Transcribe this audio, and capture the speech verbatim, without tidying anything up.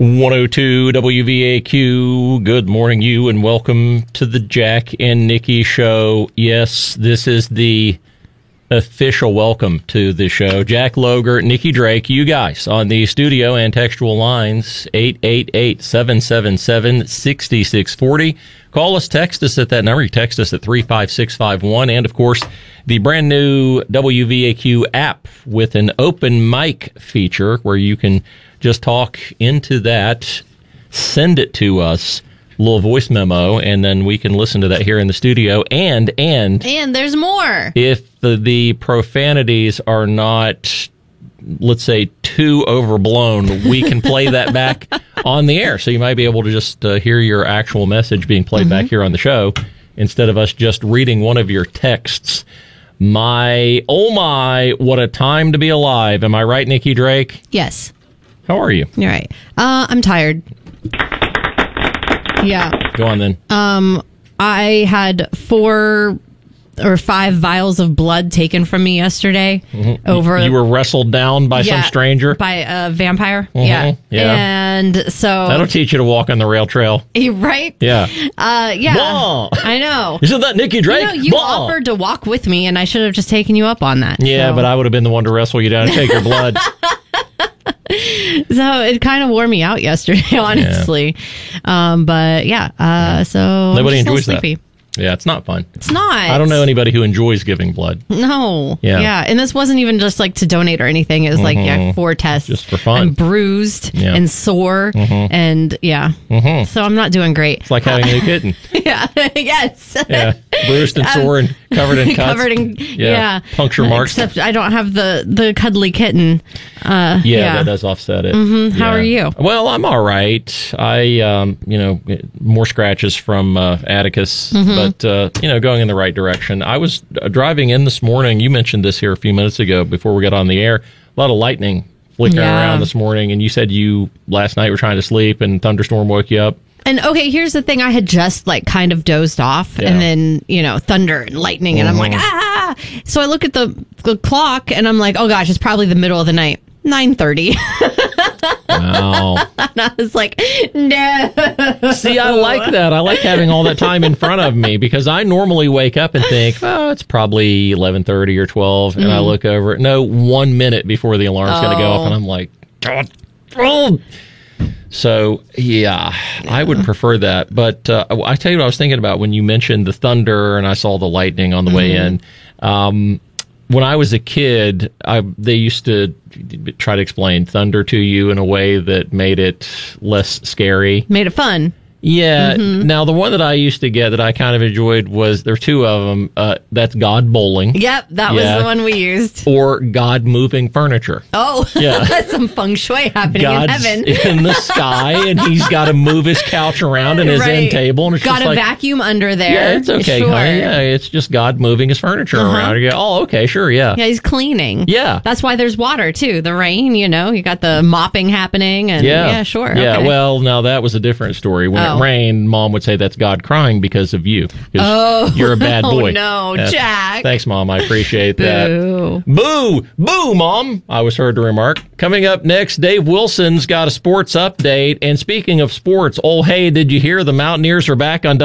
one oh two W V A Q. Good morning, you, and welcome to the Jack and Nikki Show. Yes, this is the official welcome to the show. Jack Loger, Nikki Drake, you guys on the studio and textual lines, eight eight eight, seven seven seven, six six four zero. Call us, text us at that number. You text us at three five six five one. And, of course, the brand new W V A Q app with an open mic feature where you can just talk into that, send it to us, a little voice memo, and then we can listen to that here in the studio. And, and, and there's more. If the, the profanities are not, let's say, too overblown, we can play that back on the air. So you might be able to just uh, hear your actual message being played mm-hmm. back here on the show instead of us just reading one of your texts. My, oh my, what a time to be alive. Am I right, Nikki Drake? Yes. How are you? You're right. Uh, I'm tired. Yeah. Go on then. Um, I had four or five vials of blood taken from me yesterday. Mm-hmm. Over you were wrestled down by yeah, some stranger? By a vampire. Mm-hmm. Yeah. yeah. And so that'll teach you to walk on the rail trail. Right? Yeah. Uh, yeah. Bah! I know. Isn't that Nikki Drake? You know, you bah! offered to walk with me, and I should have just taken you up on that. Yeah, so. but I would have been the one to wrestle you down and take your blood. So it kind of wore me out yesterday, honestly. Yeah. Um, but yeah, uh, so nobody I'm enjoys sleepy. that. Yeah, it's not fun. It's not. I don't know anybody who enjoys giving blood. No. Yeah. Yeah. And this wasn't even just like to donate or anything. It was mm-hmm. like, yeah, four tests. Just for fun. I'm bruised yeah. and sore. Mm-hmm. And yeah. Mm-hmm. So I'm not doing great. It's like having a new kitten. yeah. Yes. Yeah. Bruised and sore and covered in cuts. Covered in, yeah. yeah. Puncture marks. Except I don't have the, the cuddly kitten. Uh, yeah, yeah. that does offset it. Mm-hmm. How yeah. are you? Well, I'm all right. I, um, you know, more scratches from uh, Atticus, mm-hmm. but, uh, you know, going in the right direction. I was uh, driving in this morning. You mentioned this here a few minutes ago before we got on the air. A lot of lightning flickering yeah. around this morning, and you said you last night were trying to sleep and thunderstorm woke you up. And okay, here's the thing. I had just like kind of dozed off yeah. and then, you know, thunder and lightning and mm-hmm. I'm like, ah. So I look at the, the clock and I'm like, oh gosh, it's probably the middle of the night. nine thirty. Wow. And I was like, no. See, I like that. I like having all that time in front of me because I normally wake up and think, oh, it's probably eleven thirty or twelve. And mm. I look over it. No, one minute before the alarm's oh. going to go off. And I'm like, God. Oh. So, yeah, yeah, I would prefer that. But uh, I tell you what I was thinking about when you mentioned the thunder and I saw the lightning on the mm-hmm. way in. Um, when I was a kid, I, they used to try to explain thunder to you in a way that made it less scary. Made it fun. Yeah. Mm-hmm. Now, the one that I used to get that I kind of enjoyed was, there are two of them. Uh, that's God bowling. Yep, that yeah. was the one we used. Or God moving furniture. Oh, yeah. That's some feng shui happening God's in heaven. in the sky, and he's got to move his couch around and his right. end table. And it's got just a like, vacuum under there. Yeah, it's okay, sure. honey. Yeah, it's just God moving his furniture uh-huh. around. You go, oh, okay, sure, yeah. Yeah, he's cleaning. Yeah. That's why there's water, too. The rain, you know, you got the mopping happening. And yeah, yeah sure. Yeah, okay. well, now that was a different story. When oh. it rained, Mom would say that's God crying because of you. Oh, you're a bad boy. Oh, no, uh, Jack. Thanks, Mom. I appreciate that. Boo. Boo. Boo, Mom, I was heard to remark. Coming up next, Dave Wilson's got a sports update. And speaking of sports, oh, hey, did you hear the Mountaineers are back on